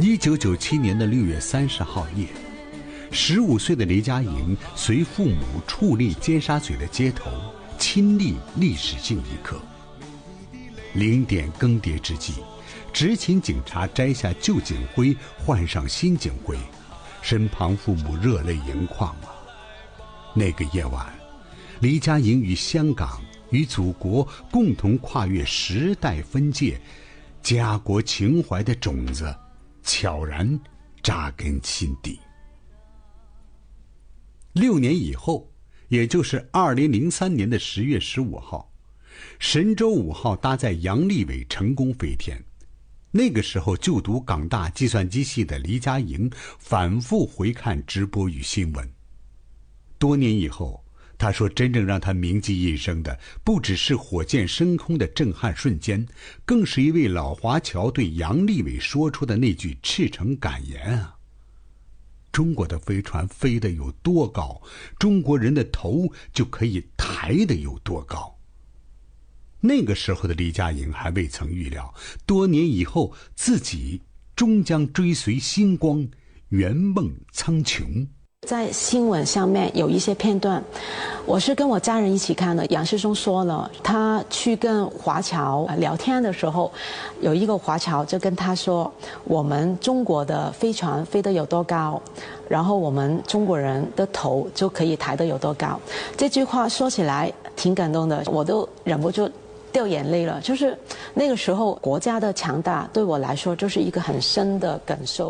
1997年的6月30号夜，15岁的黎佳莹随父母矗立尖沙咀的街头，亲历历史性一刻。0点更迭之际，执勤警察摘下旧警徽，换上新警徽，身旁父母热泪盈眶啊！那个夜晚，黎佳莹与香港、与祖国共同跨越时代分界，家国情怀的种子悄然扎根心底。6年以后，也就是2003年的10月15号，神舟5号搭载杨利伟成功飞天。那个时候就读港大计算机系的黎佳莹反复回看直播与新闻。多年以后，他说真正让他铭记一生的不只是火箭升空的震撼瞬间，更是一位老华侨对杨利伟说出的那句赤诚感言啊：中国的飞船飞得有多高，中国人的头就可以抬得有多高。那个时候的黎佳莹还未曾预料，多年以后自己终将追随星光，圆梦苍穹。 在新闻上面有一些片段，我是跟我家人一起看的。杨世忠说了，他去跟华侨聊天的时候，有一个华侨就跟他说，我们中国的飞船飞得有多高，然后我们中国人的头就可以抬得有多高。这句话说起来挺感动的，我都忍不住掉眼泪了。就是那个时候国家的强大对我来说就是一个很深的感受。